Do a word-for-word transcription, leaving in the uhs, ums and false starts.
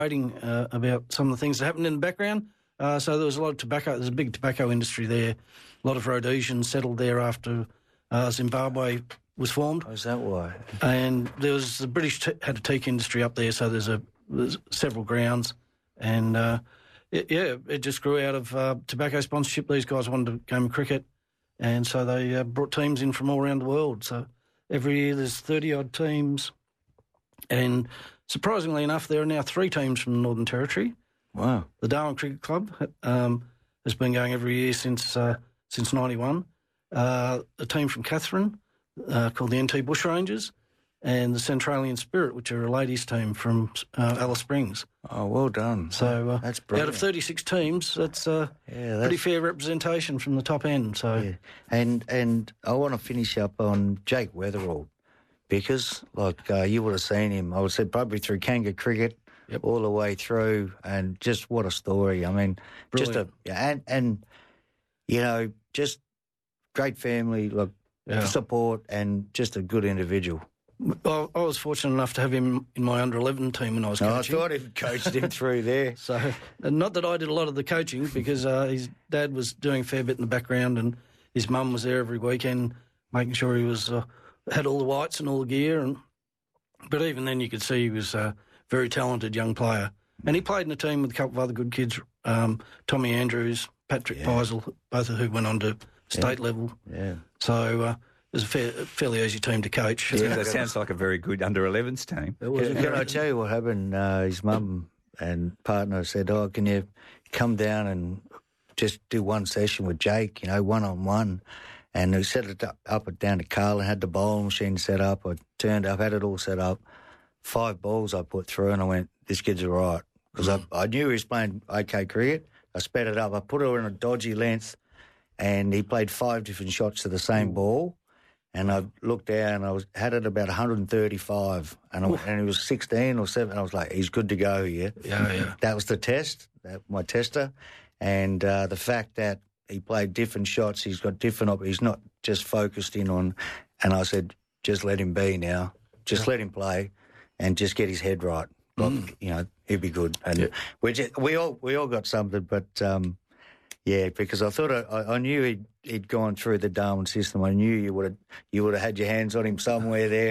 writing uh, about some of the things that happened in the background. Uh, so there was a lot of tobacco. There's a big tobacco industry there. A lot of Rhodesians settled there after uh, Zimbabwe was formed. Oh, is that why? And there was the British t- had a teak industry up there, so there's a there's several grounds, and uh, it, yeah, it just grew out of uh, tobacco sponsorship. These guys wanted to game of cricket, and so they uh, brought teams in from all around the world. So every year there's thirty odd teams, and surprisingly enough, there are now three teams from the Northern Territory. Wow! The Darwin Cricket Club um, has been going every year since uh, since ninety-one. Uh, a team from Katherine uh, called the N T Bushrangers, and the Centralian Spirit, which are a ladies' team from uh, Alice Springs. Oh, well done. So uh, that's brilliant. Out of thirty-six teams, that's, uh, yeah, that's pretty fair representation from the top end. So, yeah. and and I want to finish up on Jake Weatherall, because like uh, you would have seen him. I would say probably through Kanga cricket. Yep. All the way through, and just what a story. I mean, Brilliant. just a and and you know, just great family, like yeah. support, and just a good individual. Well, I was fortunate enough to have him in my under eleven team when I was coaching. Oh, I thought he coached him through there. So, not that I did a lot of the coaching, because uh, his dad was doing a fair bit in the background, and his mum was there every weekend, making sure he was uh, had all the whites and all the gear. And but even then, you could see he was. Uh, Very talented young player. And he played in a team with a couple of other good kids, um, Tommy Andrews, Patrick yeah. Peisel, both of who went on to state yeah. level. Yeah. So uh, it was a fair, fairly easy team to coach. Yeah, that sounds like a very good under elevens team. It was, can, can I tell you what happened? Uh, his mum and partner said, oh, can you come down and just do one session with Jake, you know, one-on-one? And we set it up, up and down to Carl and had the bowling machine set up. I turned up, had it all set up. Five balls I put through, and I went, this kid's all right. Because mm. I, I knew he was playing okay cricket. I sped it up. I put her in a dodgy length, and he played five different shots to the same mm. ball. And I looked down, I was had it about one thirty-five, and, I, and he was sixteen or seven. I was like, he's good to go here. Yeah, yeah. That was the test, that, my tester. And uh, the fact that he played different shots, he's got different, he's not just focused in on, and I said, just let him be now. Just yeah. let him play. And just get his head right. Like, mm. You know, he'd be good. And yeah. we just, we all we all got something, but um, yeah, because I thought I, I knew he'd he'd gone through the Darwin system. I knew you would have you would have had your hands on him somewhere there.